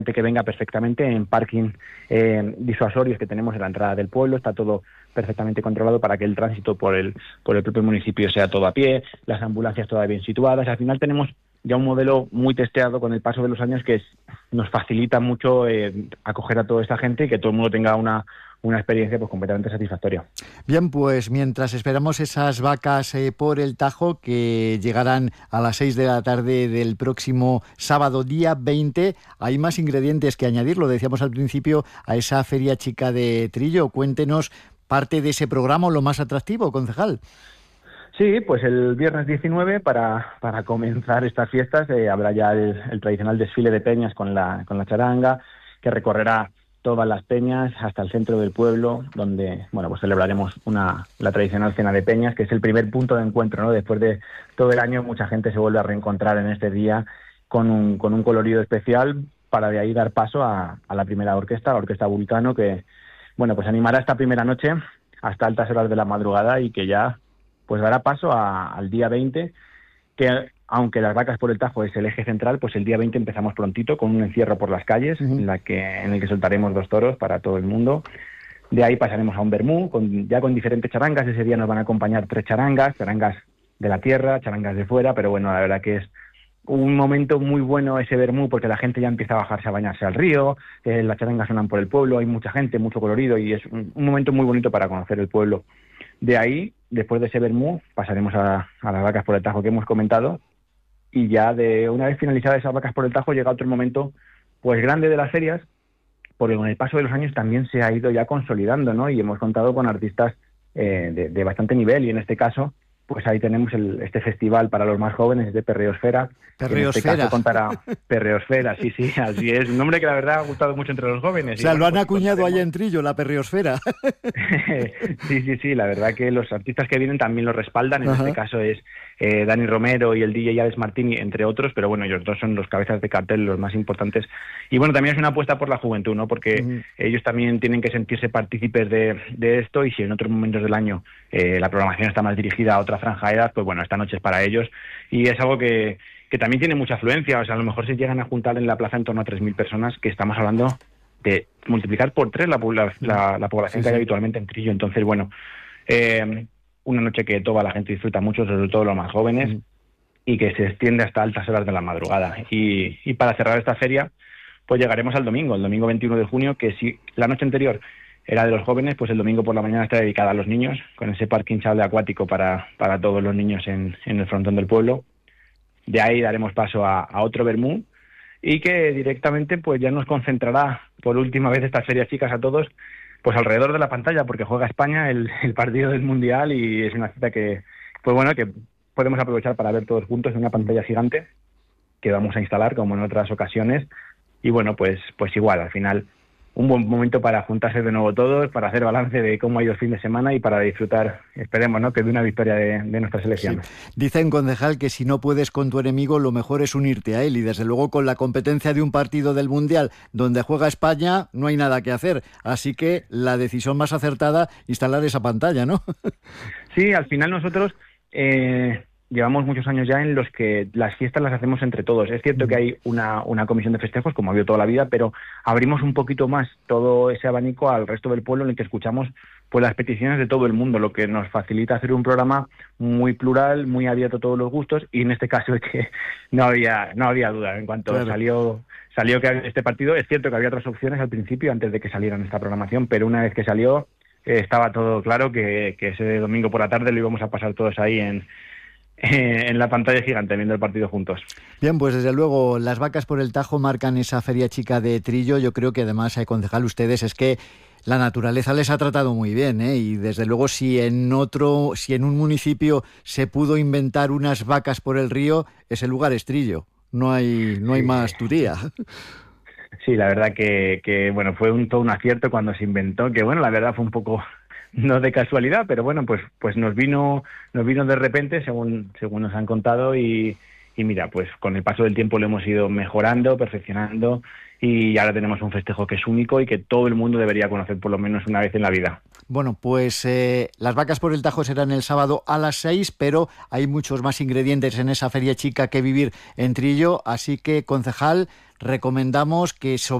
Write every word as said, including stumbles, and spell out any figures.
que venga perfectamente en parking eh, disuasorios que tenemos en la entrada del pueblo. Está todo perfectamente controlado para que el tránsito por el por el propio municipio sea todo a pie, las ambulancias todas bien situadas. Al final tenemos ya un modelo muy testeado con el paso de los años que es, nos facilita mucho eh, acoger a toda esta gente y que todo el mundo tenga una una experiencia pues completamente satisfactoria. Bien, pues mientras esperamos esas vacas eh, por el Tajo, que llegarán a las seis de la tarde del próximo sábado, día veinte, hay más ingredientes que añadir, lo decíamos al principio, a esa Feria Chica de Trillo. Cuéntenos parte de ese programa, lo más atractivo, concejal. Sí, pues el viernes diecinueve, para, para comenzar estas fiestas, eh, habrá ya el, el tradicional desfile de peñas con la, con la charanga, que recorrerá todas las peñas hasta el centro del pueblo, donde bueno pues celebraremos una la tradicional cena de peñas, que es el primer punto de encuentro, ¿no? Después de todo el año, mucha gente se vuelve a reencontrar en este día con un, con un colorido especial, para de ahí dar paso a, a la primera orquesta, la Orquesta Vulcano, que bueno pues animará esta primera noche hasta altas horas de la madrugada y que ya pues dará paso a, al día veinte, que aunque las vacas por el Tajo es el eje central, pues el día veinte empezamos prontito con un encierro por las calles, uh-huh. en la que en el que soltaremos dos toros para todo el mundo. De ahí pasaremos a un vermú, con, ya con diferentes charangas. Ese día nos van a acompañar tres charangas, charangas de la tierra, charangas de fuera, pero bueno, la verdad que es un momento muy bueno ese vermú, porque la gente ya empieza a bajarse a bañarse al río, eh, las charangas suenan por el pueblo, hay mucha gente, mucho colorido, y es un, un momento muy bonito para conocer el pueblo. De ahí, después de ese vermú, pasaremos a, a las vacas por el Tajo que hemos comentado, y ya de una vez finalizadas esas vacas por el Tajo llega otro momento pues grande de las ferias, porque con el paso de los años también se ha ido ya consolidando, ¿no? Y hemos contado con artistas eh, de, de bastante nivel, y en este caso pues ahí tenemos el, este festival para los más jóvenes de Perreosfera. Perreosfera. En este caso contará Perreosfera, sí, sí, así es. Un nombre que la verdad ha gustado mucho entre los jóvenes. O sea, y, bueno, lo han pues, acuñado allá en Trillo, la Perreosfera. sí, sí, sí, la verdad que los artistas que vienen también lo respaldan. En Ajá. Este caso es eh, Dani Romero y el D J Alex Martini, entre otros, pero bueno, ellos dos son los cabezas de cartel, los más importantes. Y bueno, también es una apuesta por la juventud, ¿no? Porque uh-huh. ellos también tienen que sentirse partícipes de, de esto, y si en otros momentos del año eh, la programación está más dirigida a otra franja de edad, pues bueno, esta noche es para ellos, y es algo que, que también tiene mucha afluencia. O sea, a lo mejor se llegan a juntar en la plaza en torno a tres mil personas, que estamos hablando de multiplicar por tres la, la, la, la población sí, que hay sí. habitualmente en Trillo. Entonces, bueno, eh, una noche que toda la gente disfruta mucho, sobre todo los más jóvenes, mm. y que se extiende hasta altas horas de la madrugada. Y, y para cerrar esta feria, pues llegaremos al domingo, el domingo veintiuno de junio, que si la noche anterior era de los jóvenes, pues el domingo por la mañana está dedicada a los niños, con ese parque hinchable acuático para, para todos los niños en, en el frontón del pueblo. De ahí daremos paso a, a otro vermú, y que directamente pues ya nos concentrará por última vez estas ferias chicas a todos pues alrededor de la pantalla, porque juega España el, el partido del Mundial, y es una cita que pues bueno que podemos aprovechar para ver todos juntos en una pantalla gigante que vamos a instalar como en otras ocasiones. Y bueno, pues pues igual, al final un buen momento para juntarse de nuevo todos, para hacer balance de cómo ha ido el fin de semana y para disfrutar, esperemos, ¿no?, que de una victoria de, de nuestra selección. Sí. Dicen, concejal, que si no puedes con tu enemigo, lo mejor es unirte a él, y desde luego con la competencia de un partido del Mundial donde juega España no hay nada que hacer, así que la decisión más acertada, instalar esa pantalla, ¿no? Sí, al final nosotros eh, llevamos muchos años ya en los que las fiestas las hacemos entre todos. Es cierto que hay una, una comisión de festejos, como ha habido toda la vida, pero abrimos un poquito más todo ese abanico al resto del pueblo, en el que escuchamos pues las peticiones de todo el mundo, lo que nos facilita hacer un programa muy plural, muy abierto a todos los gustos, y en este caso es que no había no había duda. En cuanto claro. salió salió que había este partido, es cierto que había otras opciones al principio, antes de que saliera en esta programación, pero una vez que salió eh, estaba todo claro que, que ese domingo por la tarde lo íbamos a pasar todos ahí en en la pantalla gigante, viendo el partido juntos. Bien, pues desde luego las vacas por el Tajo marcan esa feria chica de Trillo. Yo creo que además, eh, concejal, ustedes es que la naturaleza les ha tratado muy bien, ¿eh? Y desde luego si en otro, si en un municipio se pudo inventar unas vacas por el río, ese lugar es Trillo. No hay, no hay sí. más turía. Sí, la verdad que, que bueno, fue un todo un acierto cuando se inventó, que bueno, la verdad fue un poco no de casualidad, pero bueno, pues pues nos vino nos vino de repente, según según nos han contado, y, y mira, pues con el paso del tiempo lo hemos ido mejorando, perfeccionando, y ahora tenemos un festejo que es único y que todo el mundo debería conocer por lo menos una vez en la vida. Bueno, pues eh, las vacas por el Tajo serán el sábado a las seis, pero hay muchos más ingredientes en esa feria chica que vivir en Trillo, así que, concejal, recomendamos que sobre